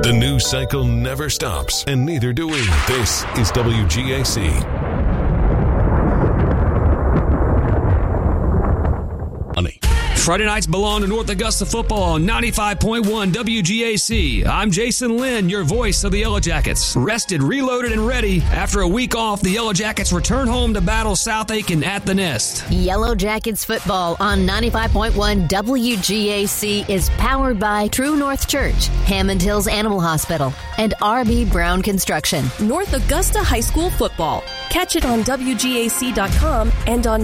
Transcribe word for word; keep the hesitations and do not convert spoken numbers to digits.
The news cycle never stops, and neither do we. This is W G A C. Money. Friday nights belong to North Augusta football on ninety-five point one W G A C. I'm Jason Lynn, your voice of the Yellow Jackets. Rested, reloaded, and ready. After a week off, the Yellow Jackets return home to battle South Aiken at the Nest. Yellow Jackets football on ninety-five point one W G A C is powered by True North Church, Hammond Hills Animal Hospital, and R B Brown Construction. North Augusta High School football. Catch it on W G A C dot com and on